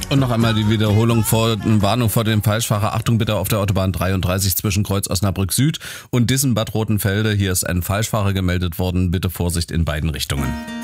Und noch einmal die Wiederholung Warnung vor dem Falschfahrer. Achtung bitte auf der Autobahn 33 zwischen Kreuz Osnabrück Süd und Dissen Bad Rotenfelde. Hier ist ein Falschfahrer gemeldet worden. Bitte Vorsicht in beiden Richtungen.